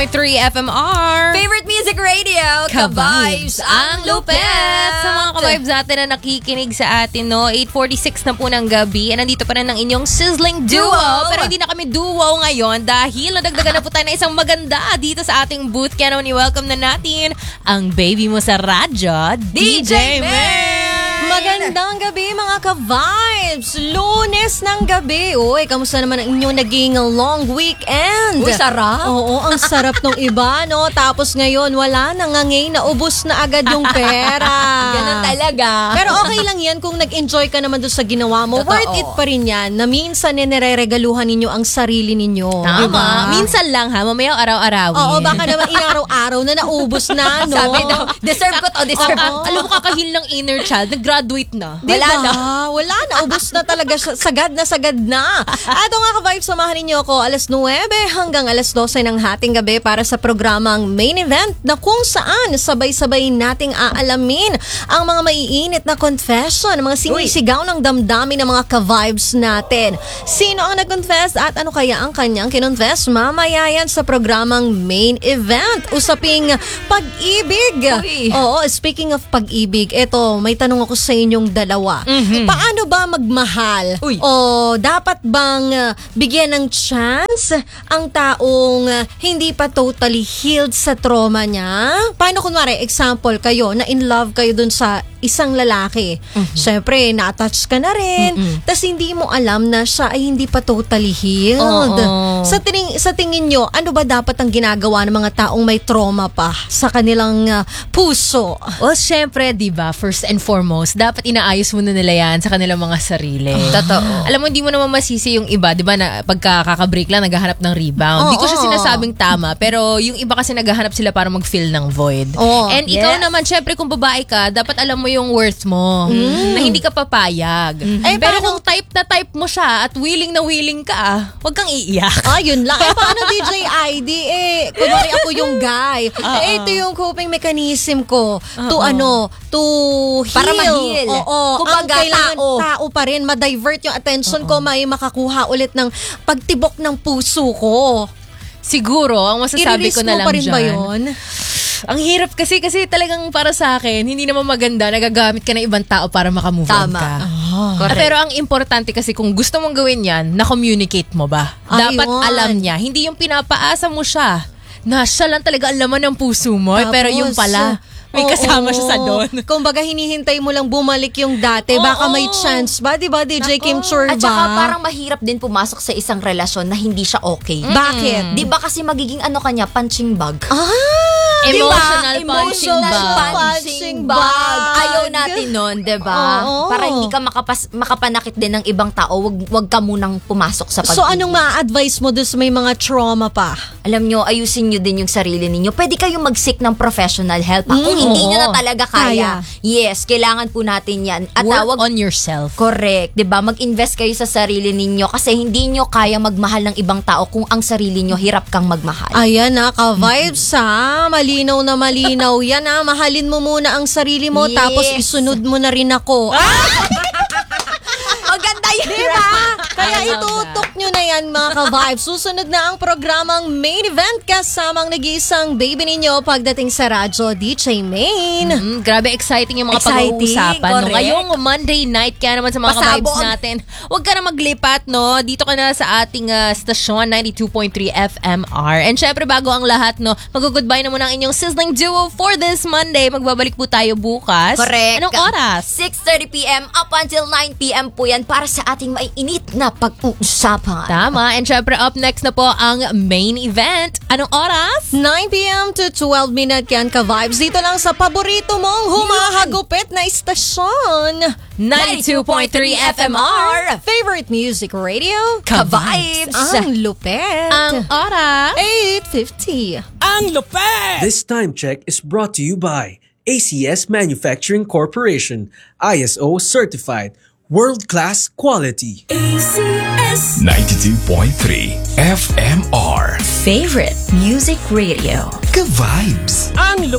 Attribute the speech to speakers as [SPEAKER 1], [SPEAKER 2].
[SPEAKER 1] 3 FMR.
[SPEAKER 2] Favorite Music Radio, Ka-Vibes ang lupet!
[SPEAKER 1] Sa mga ka-vibes natin na nakikinig sa atin, no? 8:46 na po ng gabi. Nandito pa rin ang inyong sizzling duo. Pero hindi na kami duo ngayon dahil nadagdagan na po tayo na isang maganda dito sa ating booth. Kaya naman i-welcome na natin ang baby mo sa radyo, DJ May!
[SPEAKER 2] Magandang gabi mga ka-vibes! Lunes ng gabi. Uy, kamusta naman ang inyong naging long weekend?
[SPEAKER 1] Uy, sarap!
[SPEAKER 2] Oo, ang sarap nung iba, no? Tapos ngayon, wala na nga ngayon, naubos na agad yung pera.
[SPEAKER 1] Ganun talaga.
[SPEAKER 2] Pero okay lang yan kung nag-enjoy ka naman doon sa ginawa mo.
[SPEAKER 1] Totoo.
[SPEAKER 2] Worth it pa rin yan na minsan nireregaluhan ninyo ang sarili ninyo.
[SPEAKER 1] Tama.
[SPEAKER 2] Diba?
[SPEAKER 1] Minsan lang ha, mamaya araw-arawin.
[SPEAKER 2] Oo, baka naman inaraw-araw na naubos na, no?
[SPEAKER 1] Sabi daw, deserve ko to, deserve ko.
[SPEAKER 2] Oo.
[SPEAKER 1] Alam mo, kakahil ng inner child, nag-graduate na.
[SPEAKER 2] Diba?
[SPEAKER 1] Wala na.
[SPEAKER 2] Wala na. Ubus na talaga siya. Sagad na. Ato nga ka-vibes, samahan ninyo ako alas 9 hanggang alas 12 ng hating gabi para sa programang Main Event na kung saan sabay-sabay nating aalamin ang mga maiinit na confession, mga sinisigaw ng damdamin ng mga ka-vibes natin. Sino ang nag-confess at ano kaya ang kanyang kinonfess? Mamaya yan sa programang Main Event. Usaping pag-ibig.
[SPEAKER 1] Uy.
[SPEAKER 2] Oo, speaking of pag-ibig, eto, may tanong ako sa inyong dalawa. Paano ba magmahal?
[SPEAKER 1] Uy.
[SPEAKER 2] O dapat bang bigyan ng chance ang taong hindi pa totally healed sa trauma niya? Paano kunwari, example kayo, na in love kayo dun sa isang lalaki. Syempre, na-attach ka na rin. Tas hindi mo alam na siya ay hindi pa totally healed.
[SPEAKER 1] Oo.
[SPEAKER 2] Sa tingin nyo, ano ba dapat ang ginagawa ng mga taong may trauma pa sa kanilang puso?
[SPEAKER 1] Well, syempre, di ba, first and foremost, dapat inaayos muna nila yan sa kanilang mga sarili.
[SPEAKER 2] Totoo.
[SPEAKER 1] Alam mo, hindi mo naman masisi yung iba, di ba, na pagka kakabreak lang, naghahanap ng rebound. Hindi ko siya
[SPEAKER 2] Oo.
[SPEAKER 1] sinasabing tama, pero yung iba kasi naghahanap sila para mag-fill ng void.
[SPEAKER 2] Oo.
[SPEAKER 1] And ikaw naman, syempre, kung babae ka, dapat alam mo yung worth mo, na hindi ka papayag. Pero kung type mo siya at willing na willing ka, huwag kang iiyak.
[SPEAKER 2] Yun lang. Paano DJ ID? Kunwari ako yung guy. Ito yung coping mechanism ko to heal.
[SPEAKER 1] Para ma-heal.
[SPEAKER 2] Oo.
[SPEAKER 1] Kumbaga,
[SPEAKER 2] Ang kailangan
[SPEAKER 1] tao.
[SPEAKER 2] tao pa rin. Ma-divert yung attention ko. May makakuha ulit ng pagtibok ng puso ko.
[SPEAKER 1] Siguro, ang masasabi
[SPEAKER 2] I-release
[SPEAKER 1] ko na
[SPEAKER 2] mo
[SPEAKER 1] lang
[SPEAKER 2] pa rin
[SPEAKER 1] dyan.
[SPEAKER 2] ba yun?
[SPEAKER 1] Ang hirap kasi talagang para sa akin, hindi naman maganda nagagamit ka ng ibang tao para makamove on
[SPEAKER 2] Tama.
[SPEAKER 1] ka.
[SPEAKER 2] Correct.
[SPEAKER 1] Pero ang importante kasi kung gusto mong gawin yan, na-communicate mo ba? Dapat
[SPEAKER 2] Ayun.
[SPEAKER 1] alam niya. Hindi yung pinapaasa mo siya na siya lang talaga ang laman ng puso mo. Pero yung pala, may kasama siya sa doon.
[SPEAKER 2] Kung baga hinihintay mo lang bumalik yung dati, baka may chance ba? Diba, DJ Kim Churba?
[SPEAKER 3] At saka parang mahirap din pumasok sa isang relasyon na hindi siya okay.
[SPEAKER 2] Bakit?
[SPEAKER 3] Di ba kasi magiging kanya, punching bag?
[SPEAKER 1] Emotional
[SPEAKER 3] Diba?
[SPEAKER 1] punching
[SPEAKER 3] Emotional
[SPEAKER 1] bag.
[SPEAKER 3] punching bag. Ayaw natin nun, diba?
[SPEAKER 2] Oo.
[SPEAKER 3] Para hindi ka makapanakit din ng ibang tao, wag ka munang pumasok sa pag-ibig.
[SPEAKER 2] So anong ma-advise mo doon sa may mga trauma pa?
[SPEAKER 3] Alam nyo, ayusin nyo din yung sarili ninyo. Pwede kayong mag-seek ng professional help. Kung hindi nyo na talaga kaya, yes, kailangan po natin yan. At
[SPEAKER 1] Work on yourself.
[SPEAKER 3] correct, 'di ba? Mag-invest kayo sa sarili ninyo kasi hindi nyo kaya magmahal ng ibang tao kung ang sarili nyo hirap kang magmahal.
[SPEAKER 2] Ayan na, ka-vibes ha. Malinaw na malinaw yan ha. Mahalin mo muna ang sarili mo
[SPEAKER 3] Yes.
[SPEAKER 2] tapos isunod mo na rin ako.
[SPEAKER 3] Maganda yun.
[SPEAKER 2] Diba? Kaya itutok nyo na yan mga ka-vibes. Susunod na ang programang Main Event kasamang nag-iisang baby ninyo pagdating sa radyo, DJ Main.
[SPEAKER 1] Grabe exciting yung mga
[SPEAKER 3] Exciting,
[SPEAKER 1] pag-uusapan. No?
[SPEAKER 3] correct.
[SPEAKER 1] Ngayong Monday night, kaya naman sa mga
[SPEAKER 3] Pasabog.
[SPEAKER 1] ka-vibes natin, huwag ka na maglipat, no? Dito ka na sa ating stasyon, 92.3 FMR. And syempre, bago ang lahat, no, mag-goodbye na muna ang inyong sizzling duo for this Monday. Magbabalik po tayo bukas.
[SPEAKER 3] Correct.
[SPEAKER 1] Anong oras?
[SPEAKER 3] 6:30 p.m. up until 9 p.m. po yan para sa ating maiinit na pag-uusapan.
[SPEAKER 1] Tama. And syempre, up next na po ang main event. Anong oras?
[SPEAKER 2] 9 p.m. to 12 minute yan ka-vibes. Dito lang sa paborito mong humahagupit na istasyon.
[SPEAKER 1] 92.3 FMR.
[SPEAKER 2] Favorite Music Radio.
[SPEAKER 1] Ka-vibes.
[SPEAKER 2] Ang lupet.
[SPEAKER 1] Ang oras?
[SPEAKER 2] 8:50.
[SPEAKER 4] Ang lupet!
[SPEAKER 5] This time check is brought to you by ACS Manufacturing Corporation, ISO certified, world-class quality.
[SPEAKER 4] ACS 92.3 FMR
[SPEAKER 6] Favorite Music Radio.
[SPEAKER 4] Ka-vibes. Ang lupet!